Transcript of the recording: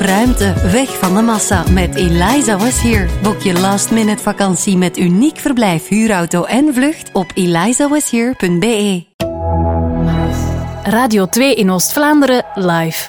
Ruimte, weg van de massa met Eliza Was Here. Boek je last-minute vakantie met uniek verblijf, huurauto en vlucht op elizawashere.be. Radio 2 in Oost-Vlaanderen live.